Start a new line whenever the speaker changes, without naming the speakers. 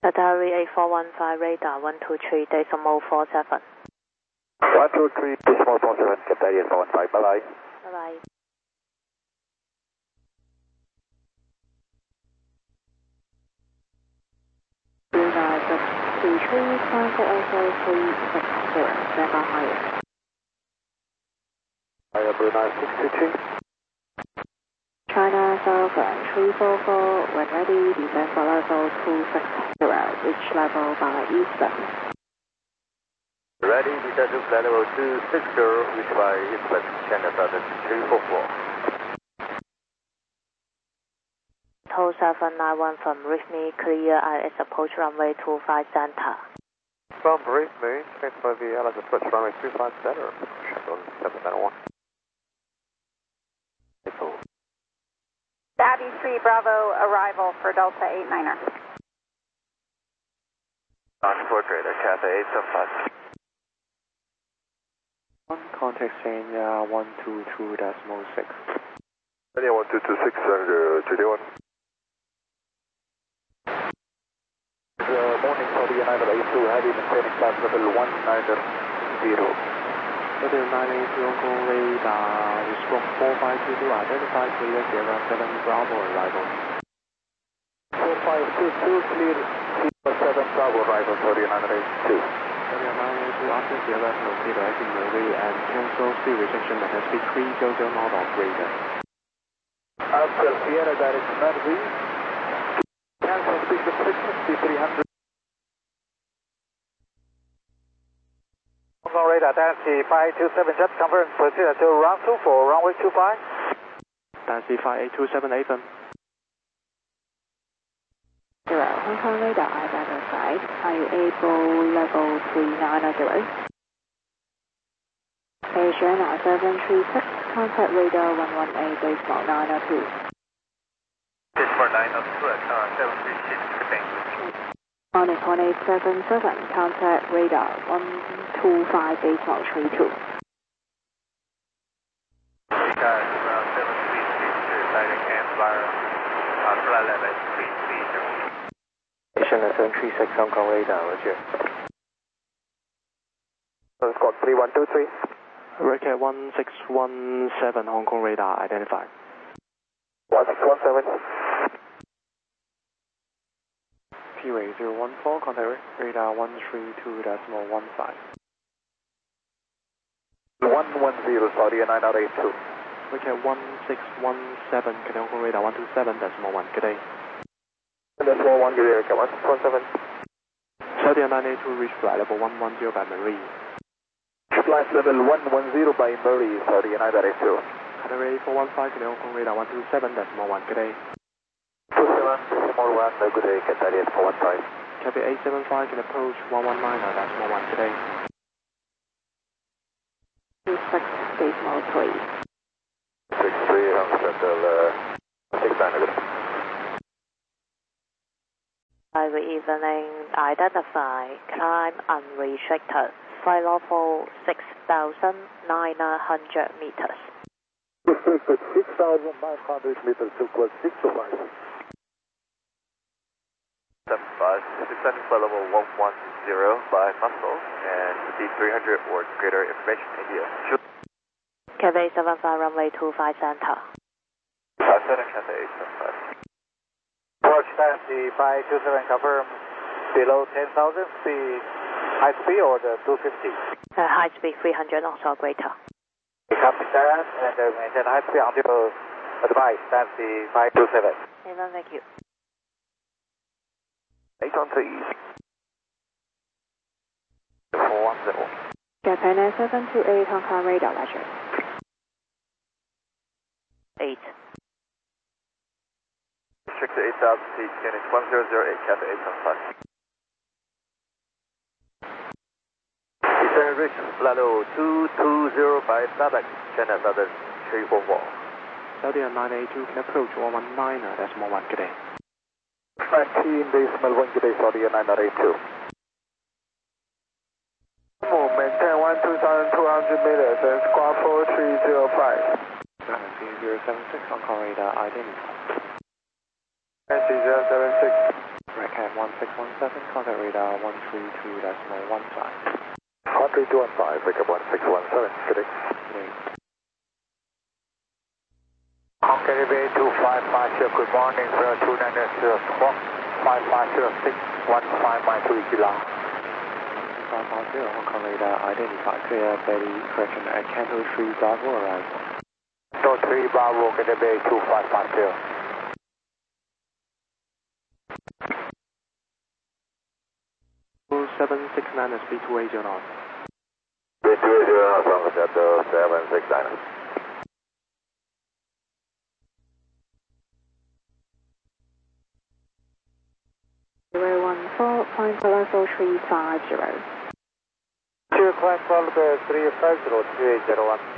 Qatari 8415 radar 123.47.
123.47, Qatari 8415, bye bye.
Bye bye.
Radar 223, contact also 360, stand by higher.
Higher Brunei 623.
China Southern 344, when ready, descend for level 260, reach level by eastern.
Ready, descend to level 260, reach by eastern, China Southern 344.
0791 from Rifme, clear IS approach runway 25 center.
From Rifme, check for the LS approach runway 25 center, Shuttle 791.
Abbey 3 Bravo, arrival for Delta 89er.
On Portrait, Cathay 875.
Contact Sanya 122.6.
Sanya 1226, Senator 3D1. Morning, Saudi United A2, heavy maintaining flight level 190.
Saudi United A2 Hong Kong radar, respond 4522, identify clear Sierra 7 Bravo arrival.
4522, clear Sierra 7 Bravo arrival, Saudi United A2.
Saudi United A2 after Sierra proceed to itinerary and cancel speed restriction at speed 300 knot of radar.
After Sierra direction runway, cancel speed restriction, speed 300. Hong Kong radar, Taxi 527, just confirm, proceed to run 24, runway 25.
Taxi 5827 Ethan.
Hong Kong radar identified. Are you able level 390? Asia 736, contact radar 118.902.
64902 at 736, thank you.
On 2877, contact radar 125.32.
Because 7332, direct and flyer, flight level 330.
Station 736 Hong Kong radar, roger.
Squad 3123.
Record 1617 Hong Kong radar identified.
1617.
P-Way 014, contact radar 132.15.
110, Saudi 982.
Record 1617, Hong Kong radar 127.1, good day.
Decimal 1, good day, Record 1617.
Saudi 982 reach flight level 110 by Marie.
Flight level 110 by Marie, Saudi 982.
Cathay 415, Hong Kong radar 127.1, good day.
27.1, good day, Cathay 415.
Cathay 875 can approach 119.1, good day.
26.3.
63, Shuttle 69,
Good evening, identify, climb unrestricted, flight level 6,900 meters.
Restricted 6,900 meters, Silkwood 625. 75, descending flight level 110 by muscle and speed 300 or greater information, India.
Cathay 75 runway 25 center.
57, Cathay 875. Approach Taxi 527, confirm below 10,000 speed, high speed or the 250?
High speed 300 knots or greater.
Copy that, and maintain high speed until advice, Taxi 527.
Amen, thank you.
813. 410.
Japan 728, Hong Kong radar, leisure.
8.
Restricted 8,000 feet, unit 1008, Cathay 875. Deceleration, level 220 by Sadak, China Southern 344.
Saudi 982 can approach 119.1, good day.
19.1, good day, Saudi 982. Maintain 1,200 meters and squad 4305.
076 Hong Kong radar identified.
NC 076.
Record 1617, contact radar 132.15.
13215, wake up 1617, good day. Bay 2550, good morning, 02900 squawk, 5506, 15 mile to Ikila.
2550, Hong Kong radar, identify clear, belly, correction at Canto 3 Bravo arrival.
Canto 3 Bravo, Bay 2550.
769 speed 280 knots.
Speed 280 knots on the Canto 769.
Point level 350.
2 class level 350, 2801.